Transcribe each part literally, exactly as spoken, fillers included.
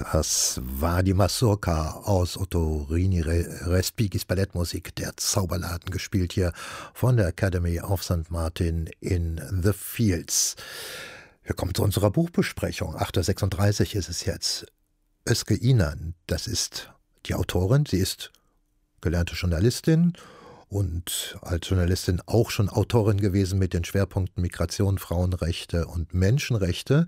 Das war die Mazurka aus Otto Respigis Ballettmusik, der Zauberladen, gespielt hier von der Academy of Sankt Martin in The Fields. Wir kommen zu unserer Buchbesprechung. acht Uhr sechsunddreißig ist es jetzt. Özge İnan, das ist die Autorin. Sie ist gelernte Journalistin und als Journalistin auch schon Autorin gewesen mit den Schwerpunkten Migration, Frauenrechte und Menschenrechte.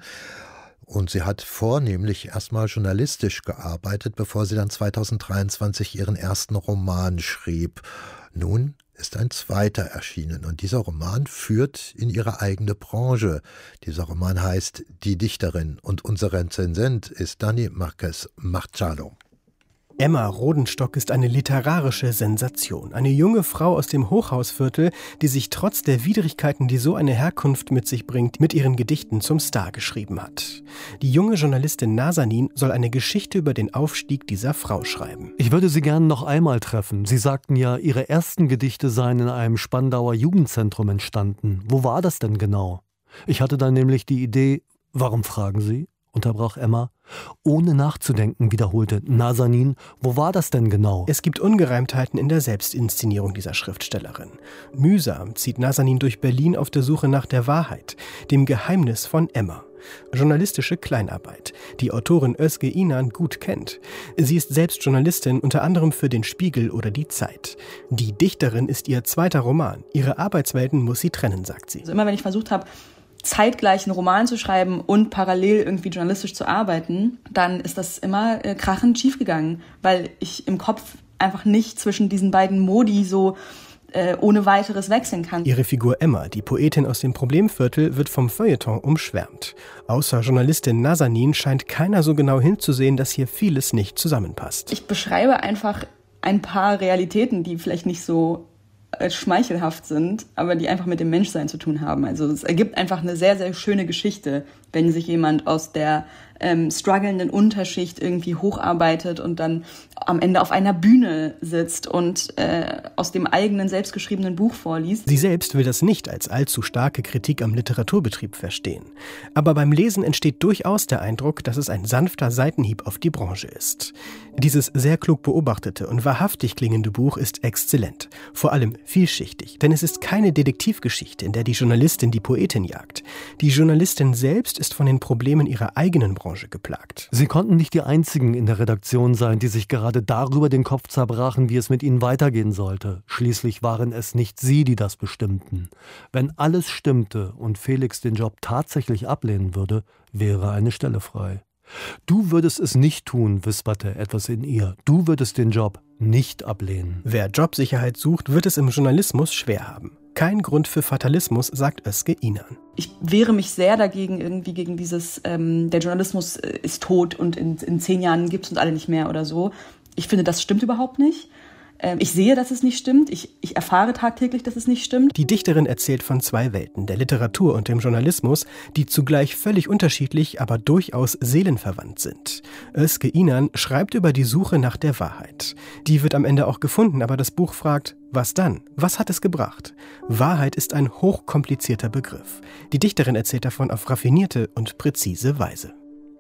Und sie hat vornehmlich erstmal journalistisch gearbeitet, bevor sie dann zweitausenddreiundzwanzig ihren ersten Roman schrieb. Nun ist ein zweiter erschienen und dieser Roman führt in ihre eigene Branche. Dieser Roman heißt Die Dichterin und unser Rezensent ist Dani Marquez Machado. Emma Rodenstock ist eine literarische Sensation. Eine junge Frau aus dem Hochhausviertel, die sich trotz der Widrigkeiten, die so eine Herkunft mit sich bringt, mit ihren Gedichten zum Star geschrieben hat. Die junge Journalistin Nazanin soll eine Geschichte über den Aufstieg dieser Frau schreiben. Ich würde Sie gern noch einmal treffen. Sie sagten ja, Ihre ersten Gedichte seien in einem Spandauer Jugendzentrum entstanden. Wo war das denn genau? Ich hatte dann nämlich die Idee, warum fragen Sie? Unterbrach Emma. Ohne nachzudenken wiederholte Nazanin, wo war das denn genau? Es gibt Ungereimtheiten in der Selbstinszenierung dieser Schriftstellerin. Mühsam zieht Nazanin durch Berlin auf der Suche nach der Wahrheit, dem Geheimnis von Emma. Journalistische Kleinarbeit, die Autorin Özge İnan gut kennt. Sie ist selbst Journalistin, unter anderem für den Spiegel oder die Zeit. Die Dichterin ist ihr zweiter Roman. Ihre Arbeitswelten muss sie trennen, sagt sie. Also immer wenn ich versucht habe, zeitgleich einen Roman zu schreiben und parallel irgendwie journalistisch zu arbeiten, dann ist das immer äh, krachend schiefgegangen, weil ich im Kopf einfach nicht zwischen diesen beiden Modi so äh, ohne weiteres wechseln kann. Ihre Figur Emma, die Poetin aus dem Problemviertel, wird vom Feuilleton umschwärmt. Außer Journalistin Nazanin scheint keiner so genau hinzusehen, dass hier vieles nicht zusammenpasst. Ich beschreibe einfach ein paar Realitäten, die vielleicht nicht so schmeichelhaft sind, aber die einfach mit dem Menschsein zu tun haben. Also es ergibt einfach eine sehr, sehr schöne Geschichte, wenn sich jemand aus der ähm, strugglenden Unterschicht irgendwie hocharbeitet und dann am Ende auf einer Bühne sitzt und äh, aus dem eigenen selbstgeschriebenen Buch vorliest. Sie selbst will das nicht als allzu starke Kritik am Literaturbetrieb verstehen. Aber beim Lesen entsteht durchaus der Eindruck, dass es ein sanfter Seitenhieb auf die Branche ist. Dieses sehr klug beobachtete und wahrhaftig klingende Buch ist exzellent. Vor allem vielschichtig, denn es ist keine Detektivgeschichte, in der die Journalistin die Poetin jagt. Die Journalistin selbst ist von den Problemen ihrer eigenen Branche geplagt. Sie konnten nicht die Einzigen in der Redaktion sein, die sich gerade darüber den Kopf zerbrachen, wie es mit ihnen weitergehen sollte. Schließlich waren es nicht Sie, die das bestimmten. Wenn alles stimmte und Felix den Job tatsächlich ablehnen würde, wäre eine Stelle frei. Du würdest es nicht tun, wisperte etwas in ihr. Du würdest den Job nicht ablehnen. Wer Jobsicherheit sucht, wird es im Journalismus schwer haben. Kein Grund für Fatalismus, sagt Özge İnan. Ich wehre mich sehr dagegen, irgendwie gegen dieses, ähm, der Journalismus ist tot und in, in zehn Jahren gibt es uns alle nicht mehr oder so. Ich finde, das stimmt überhaupt nicht. Ich sehe, dass es nicht stimmt. Ich, ich erfahre tagtäglich, dass es nicht stimmt. Die Dichterin erzählt von zwei Welten, der Literatur und dem Journalismus, die zugleich völlig unterschiedlich, aber durchaus seelenverwandt sind. Özge İnan schreibt über die Suche nach der Wahrheit. Die wird am Ende auch gefunden, aber das Buch fragt, was dann? Was hat es gebracht? Wahrheit ist ein hochkomplizierter Begriff. Die Dichterin erzählt davon auf raffinierte und präzise Weise.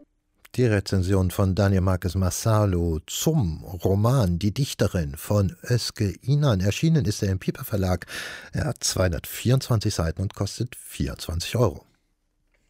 Die Rezension von Dani Marquez Machado zum Roman Die Dichterin von Özge İnan. Erschienen ist er im Piper Verlag. Er hat zweihundertvierundzwanzig Seiten und kostet vierundzwanzig Euro.